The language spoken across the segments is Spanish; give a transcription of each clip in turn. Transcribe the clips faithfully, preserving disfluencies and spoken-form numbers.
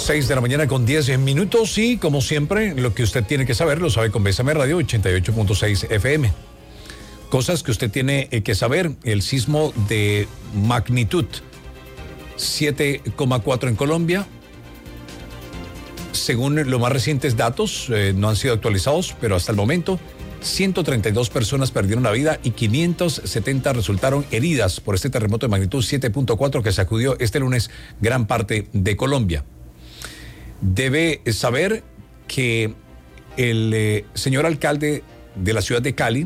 seis de la mañana con diez minutos y, como siempre, lo que usted tiene que saber lo sabe con Bésame Radio ochenta y ocho punto seis F M. Cosas que usted tiene que saber: el sismo de magnitud siete coma cuatro en Colombia. Según los más recientes datos, eh, no han sido actualizados, pero hasta el momento ciento treinta y dos personas perdieron la vida y quinientas setenta resultaron heridas por este terremoto de magnitud siete punto cuatro que sacudió este lunes gran parte de Colombia. Debe saber que el eh, señor alcalde de la ciudad de Cali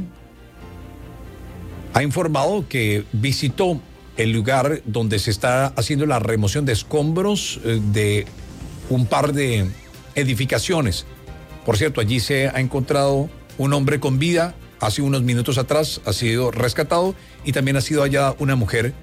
ha informado que visitó el lugar donde se está haciendo la remoción de escombros eh, de un par de edificaciones. Por cierto, allí se ha encontrado un hombre con vida. Hace unos minutos atrás ha sido rescatado y también ha sido hallada una mujer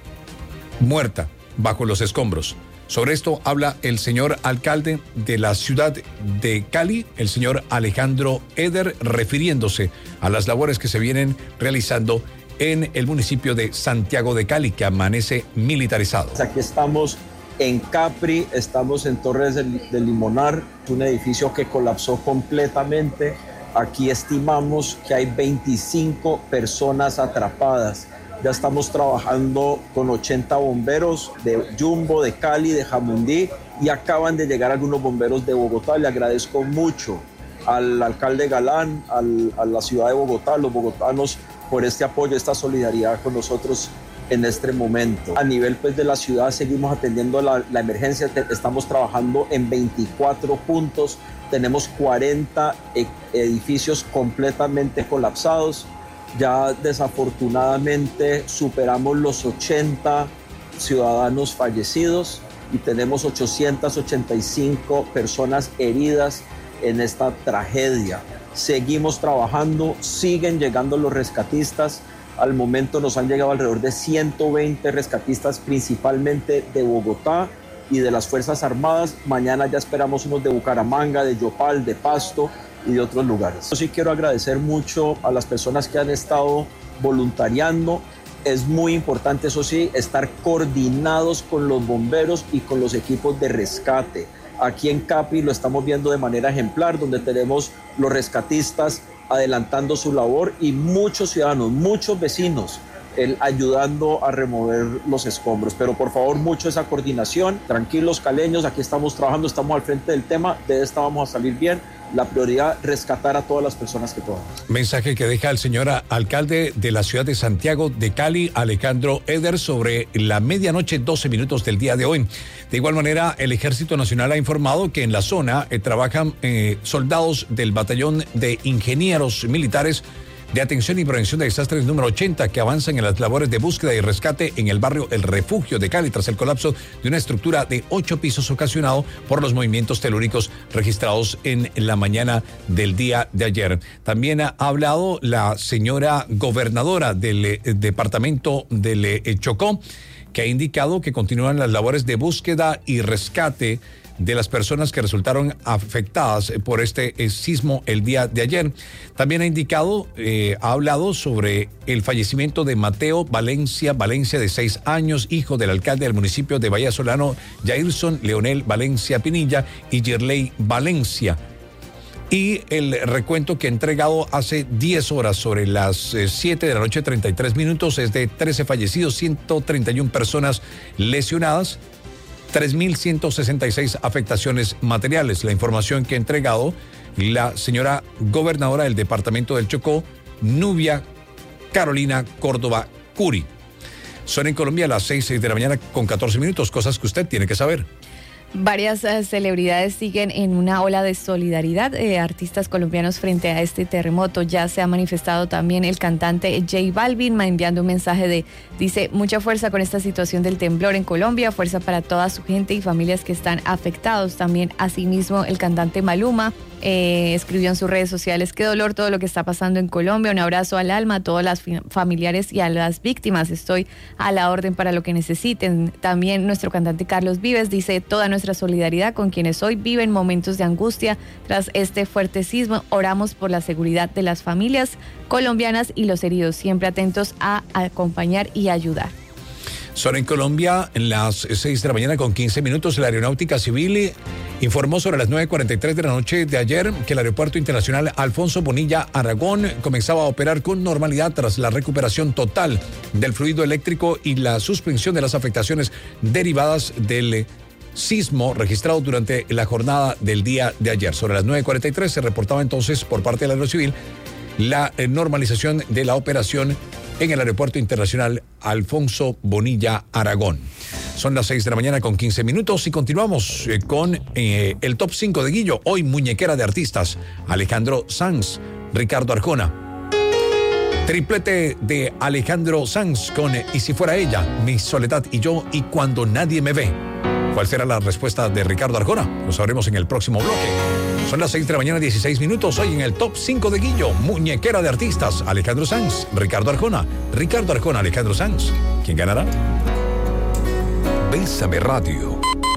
muerta bajo los escombros. Sobre esto habla el señor alcalde de la ciudad de Cali, el señor Alejandro Eder, refiriéndose a las labores que se vienen realizando en el municipio de Santiago de Cali, que amanece militarizado. Aquí estamos en Capri, estamos en Torres del, del Limonar, un edificio que colapsó completamente. Aquí estimamos que hay veinticinco personas atrapadas. Ya estamos trabajando con ochenta bomberos de Jumbo, de Cali, de Jamundí, y acaban de llegar algunos bomberos de Bogotá. Le agradezco mucho al alcalde Galán, al, a la ciudad de Bogotá, a los bogotanos, por este apoyo, esta solidaridad con nosotros en este momento. A nivel pues, de la ciudad seguimos atendiendo la, la emergencia, estamos trabajando en veinticuatro puntos, tenemos cuarenta edificios completamente colapsados. Ya desafortunadamente superamos los ochenta ciudadanos fallecidos y tenemos ochocientas ochenta y cinco personas heridas en esta tragedia. Seguimos trabajando, siguen llegando los rescatistas. Al momento nos han llegado alrededor de ciento veinte rescatistas, principalmente de Bogotá y de las Fuerzas Armadas. Mañana ya esperamos unos de Bucaramanga, de Yopal, de Pasto y de otros lugares. Yo sí quiero agradecer mucho a las personas que han estado voluntariando. Es muy importante, eso sí, estar coordinados con los bomberos y con los equipos de rescate. Aquí en Capri lo estamos viendo de manera ejemplar, donde tenemos los rescatistas adelantando su labor y muchos ciudadanos, muchos vecinos el, ayudando a remover los escombros. Pero por favor, mucho esa coordinación. Tranquilos, caleños, aquí estamos trabajando, estamos al frente del tema, de esta vamos a salir bien. La prioridad, rescatar a todas las personas que podamos. Mensaje que deja el señor alcalde de la ciudad de Santiago de Cali, Alejandro Eder, sobre la medianoche, doce minutos del día de hoy. De igual manera, el Ejército Nacional ha informado que en la zona eh, trabajan eh, soldados del Batallón de Ingenieros Militares de Atención y Prevención de Desastres número ochenta, que avanzan en las labores de búsqueda y rescate en el barrio El Refugio de Cali tras el colapso de una estructura de ocho pisos ocasionado por los movimientos telúricos registrados en la mañana del día de ayer. También ha hablado la señora gobernadora del eh, departamento del eh, Chocó, que ha indicado que continúan las labores de búsqueda y rescate de las personas que resultaron afectadas por este eh, sismo el día de ayer. También ha indicado, eh, ha hablado sobre el fallecimiento de Mateo Valencia Valencia, de seis años, hijo del alcalde del municipio de Bahía Solano, Jairson Leonel Valencia Pinilla y Girley Valencia. Y el recuento que ha entregado hace diez horas, sobre las eh, siete de la noche, treinta y tres minutos, es de trece fallecidos, ciento treinta y una personas lesionadas, tres mil ciento sesenta y seis afectaciones materiales. La información que ha entregado la señora gobernadora del departamento del Chocó, Nubia Carolina Córdoba Curi. Son en Colombia las seis de la mañana con catorce minutos, cosas que usted tiene que saber. Varias uh, celebridades siguen en una ola de solidaridad, eh, artistas colombianos frente a este terremoto. Ya se ha manifestado también el cantante J Balvin, enviando un mensaje de, dice, mucha fuerza con esta situación del temblor en Colombia, fuerza para toda su gente y familias que están afectados. También, asimismo, el cantante Maluma eh, escribió en sus redes sociales, qué dolor todo lo que está pasando en Colombia, un abrazo al alma, a todos los familiares y a las víctimas, estoy a la orden para lo que necesiten. También nuestro cantante Carlos Vives dice, toda nuestra nuestra solidaridad con quienes hoy viven momentos de angustia tras este fuerte sismo. Oramos por la seguridad de las familias colombianas y los heridos, siempre atentos a acompañar y ayudar. Son en Colombia las seis de la mañana con quince minutos. La Aeronáutica Civil informó sobre las nueve cuarenta y tres de la noche de ayer que el Aeropuerto Internacional Alfonso Bonilla Aragón comenzaba a operar con normalidad tras la recuperación total del fluido eléctrico y la suspensión de las afectaciones derivadas del sismo registrado durante la jornada del día de ayer. Sobre las nueve cuarenta y tres se reportaba entonces por parte de la Aerocivil la normalización de la operación en el Aeropuerto Internacional Alfonso Bonilla Aragón. Son las seis de la mañana con quince minutos y continuamos eh, con eh, el top cinco de Guillo. Hoy muñequera de artistas, Alejandro Sanz, Ricardo Arjona. Triplete de Alejandro Sanz con Y si fuera ella, Mi soledad y yo y Cuando nadie me ve. ¿Cuál será la respuesta de Ricardo Arjona? Lo sabremos en el próximo bloque. Son las seis de la mañana, dieciséis minutos. Hoy en el top cinco de Guillo, muñequera de artistas, Alejandro Sanz, Ricardo Arjona. Ricardo Arjona, Alejandro Sanz. ¿Quién ganará? Bésame Radio.